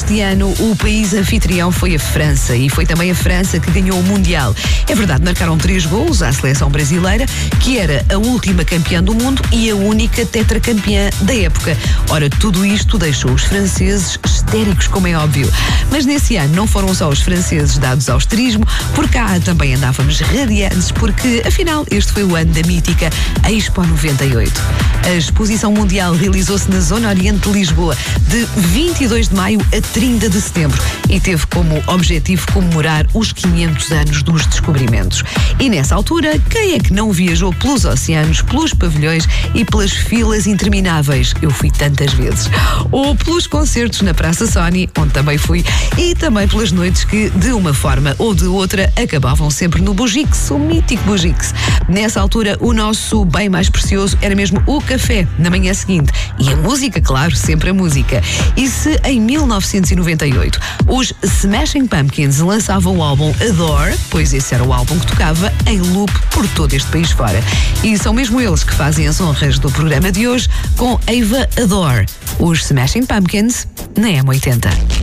este ano o país anfitrião foi a França e foi também a França que ganhou o Mundial. É verdade, marcaram 3 golos à seleção brasileira, que era a última campeã do mundo e a única tetracampeã da época. Ora, tudo isto deixou os franceses histéricos, como é óbvio. Mas nesse ano não foram só os franceses dados ao histerismo, por cá também andávamos radiantes, porque afinal este foi o ano da mítica Expo 98. A exposição mundial realizou-se na zona oriente de Lisboa, de 22 de maio a 30 de setembro, e teve como objetivo comemorar os 500 anos dos descobrimentos. E nessa altura, quem é que não viajou pelos oceanos, pelos pavilhões e pelas filas intermináveis? Eu fui tantas vezes. Ou pelos concertos na Praça Sony, onde também fui, e também pelas noites que, de uma forma ou de outra, acabavam sempre no Bugix, o mítico Bugix. Nessa altura, o nosso bem mais precioso era mesmo o café, na manhã seguinte. E a música, claro, sempre a música. E se em 1998 os Smashing Pumpkins lançavam o álbum Adore, pois esse era o álbum que tocava em loop por todo este país fora. E são mesmo eles que fazem as honras do programa de hoje com Eva Adore, os Smashing Pumpkins na M80.